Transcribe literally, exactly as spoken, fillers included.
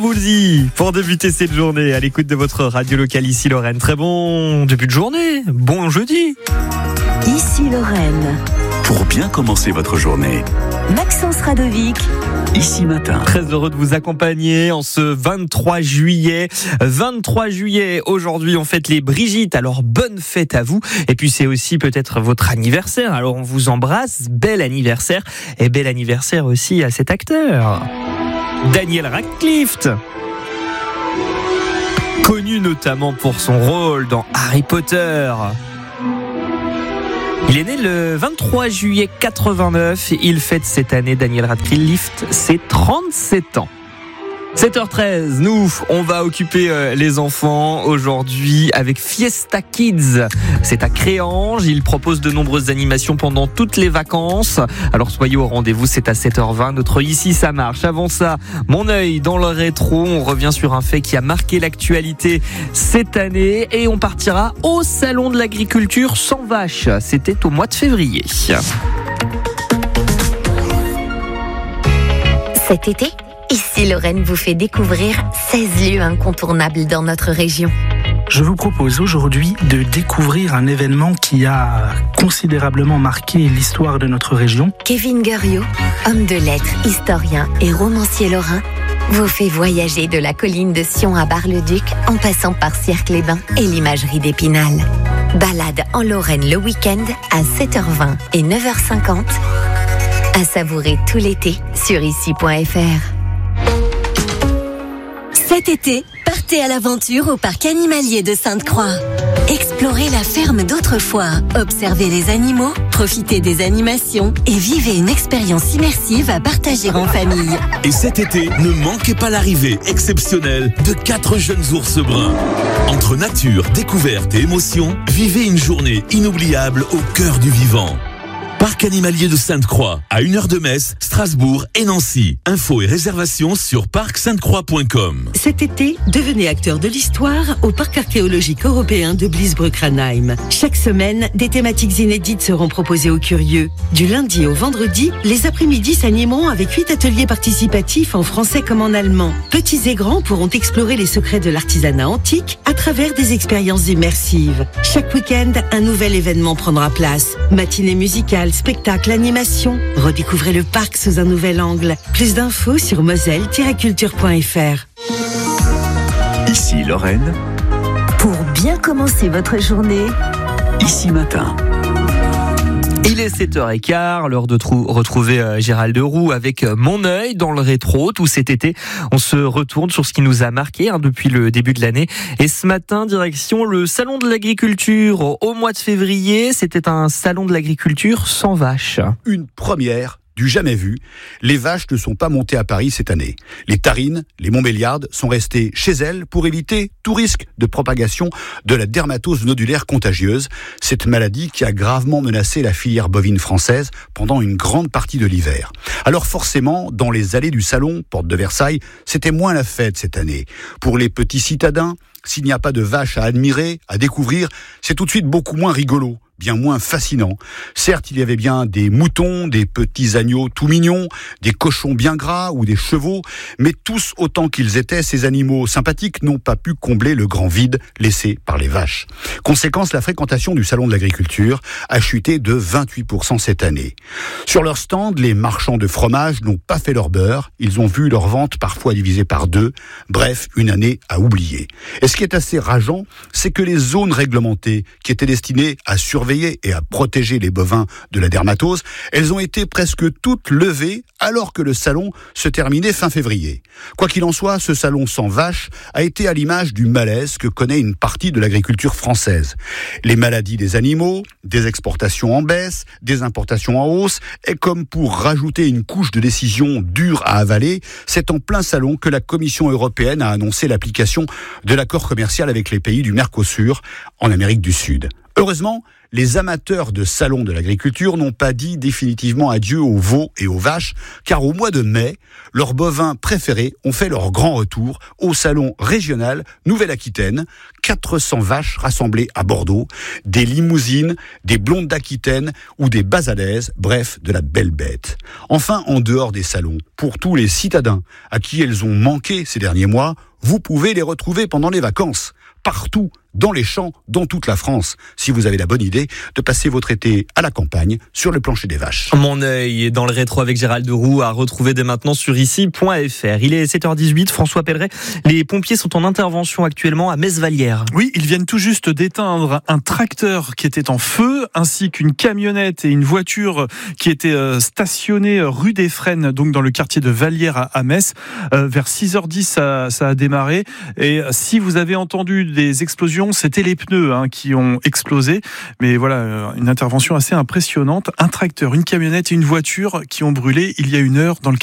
Boulzy, pour débuter cette journée à l'écoute de votre radio locale ici Lorraine. Très bon début de journée, bon jeudi. Ici Lorraine. Pour bien commencer votre journée. Maxence Radovic. Ici matin. Très heureux de vous accompagner en ce vingt-trois juillet. vingt-trois juillet, aujourd'hui on fête les Brigitte, alors bonne fête à vous. Et puis c'est aussi peut-être votre anniversaire, alors on vous embrasse, bel anniversaire. Et bel anniversaire aussi à cet acteur, Daniel Radcliffe. Connu notamment pour son rôle dans Harry Potter. Il est né le vingt-trois juillet quatre-vingt-neuf. Il fête cette année, Daniel Radcliffe, ses trente-sept ans. sept heures treize, nous, on va occuper les enfants aujourd'hui avec Fiesta Kids. C'est à Créange, il propose de nombreuses animations pendant toutes les vacances. Alors soyez au rendez-vous, c'est à sept heures vingt, notre Ici ça marche. Avant ça, mon œil dans le rétro, on revient sur un fait qui a marqué l'actualité cette année et on partira au Salon de l'Agriculture sans vache. C'était au mois de février. Cet été, Ici Lorraine vous fait découvrir seize lieux incontournables dans notre région. Je vous propose aujourd'hui de découvrir un événement qui a considérablement marqué l'histoire de notre région. Kevin Guriot, homme de lettres, historien et romancier lorrain, vous fait voyager de la colline de Sion à Bar-le-Duc en passant par Sierre-les-Bains et l'imagerie d'Épinal. Balade en Lorraine le week-end à sept heures vingt et neuf heures cinquante. À savourer tout l'été sur ici point f r. Cet été, partez à l'aventure au parc animalier de Sainte-Croix. Explorez la ferme d'autrefois, observez les animaux, profitez des animations et vivez une expérience immersive à partager en famille. Et cet été, ne manquez pas l'arrivée exceptionnelle de quatre jeunes ours bruns. Entre nature, découverte et émotion, vivez une journée inoubliable au cœur du vivant. Parc animalier de Sainte-Croix, à une heure de Metz, Strasbourg et Nancy. Infos et réservations sur parc sainte croix point com. Cet été, devenez acteur de l'histoire au parc archéologique européen de Bliesbruck-Ranheim. Chaque semaine, des thématiques inédites seront proposées aux curieux. Du lundi au vendredi, les après-midi s'animeront avec huit ateliers participatifs en français comme en allemand. Petits et grands pourront explorer les secrets de l'artisanat antique à travers des expériences immersives. Chaque week-end, un nouvel événement prendra place. Matinée musicale, spectacle, animation. Redécouvrez le parc sous un nouvel angle. Plus d'infos sur moselle tiret culture point f r. Ici Lorraine. Pour bien commencer votre journée, Ici matin. Il est sept heures quinze, l'heure de trou- retrouver euh, Gérald Roux avec euh, mon œil dans le rétro. Tout cet été, on se retourne sur ce qui nous a marqué hein, depuis le début de l'année. Et ce matin, direction le Salon de l'Agriculture au mois de février. C'était un salon de l'agriculture sans vaches. Une première du jamais vu. Les vaches ne sont pas montées à Paris cette année. Les tarines, les Montbéliardes sont restées chez elles pour éviter tout risque de propagation de la dermatose nodulaire contagieuse, cette maladie qui a gravement menacé la filière bovine française pendant une grande partie de l'hiver. Alors forcément, dans les allées du salon, porte de Versailles, c'était moins la fête cette année. Pour les petits citadins, s'il n'y a pas de vaches à admirer, à découvrir, c'est tout de suite beaucoup moins rigolo, bien moins fascinant. Certes, il y avait bien des moutons, des petits agneaux tout mignons, des cochons bien gras ou des chevaux, mais tous autant qu'ils étaient, ces animaux sympathiques n'ont pas pu combler le grand vide laissé par les vaches. Conséquence, la fréquentation du salon de l'agriculture a chuté de vingt-huit pour cent cette année. Sur leur stand, les marchands de fromage n'ont pas fait leur beurre, ils ont vu leur vente parfois divisée par deux, bref, une année à oublier. Et ce qui est assez rageant, c'est que les zones réglementées qui étaient destinées à surveiller et à protéger les bovins de la dermatose, elles ont été presque toutes levées alors que le salon se terminait fin février. Quoi qu'il en soit, ce salon sans vaches a été à l'image du malaise que connaît une partie de l'agriculture française. Les maladies des animaux, des exportations en baisse, des importations en hausse, et comme pour rajouter une couche de décisions dures à avaler, c'est en plein salon que la Commission européenne a annoncé l'application de l'accord commercial avec les pays du Mercosur en Amérique du Sud. Heureusement, les amateurs de salon de l'agriculture n'ont pas dit définitivement adieu aux veaux et aux vaches, car au mois de mai, leurs bovins préférés ont fait leur grand retour au salon régional Nouvelle-Aquitaine. quatre cents vaches rassemblées à Bordeaux, des limousines, des blondes d'Aquitaine ou des basalaises, bref, de la belle bête. Enfin, en dehors des salons, pour tous les citadins à qui elles ont manqué ces derniers mois, vous pouvez les retrouver pendant les vacances, partout, dans les champs, dans toute la France, si vous avez la bonne idée de passer votre été à la campagne sur le plancher des vaches. Mon œil est dans le rétro avec Gérald Roux à retrouver dès maintenant sur ici point f r. Il est sept heures dix-huit, François Pelleret. Les pompiers sont en intervention actuellement à Metz-Vallière. Oui, ils viennent tout juste d'éteindre un tracteur qui était en feu, ainsi qu'une camionnette et une voiture qui étaient stationnées rue des Fresnes, donc dans le quartier de Vallière à Metz. Euh, vers six heures dix, ça, ça a démarré. Et si vous avez entendu des explosions, c'était les pneus hein, qui ont explosé. Mais voilà, une intervention assez impressionnante. Un tracteur, une camionnette et une voiture qui ont brûlé il y a une heure dans le